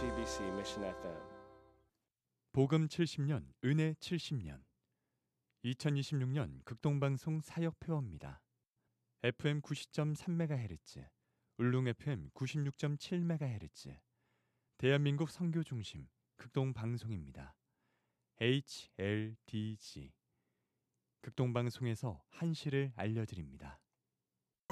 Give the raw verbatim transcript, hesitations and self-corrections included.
씨비씨 Mission 에프엠 복음 칠십 년, 은혜 칠십 년. 이천이십육 년 극동방송 사역표어입니다. 에프엠 구십 점 삼 메가헤르츠, 울릉 에프엠 구십육 점 칠 메가헤르츠, 대한민국 선교 중심 극동방송입니다. 에이치엘디지 극동방송에서 한시를 알려드립니다.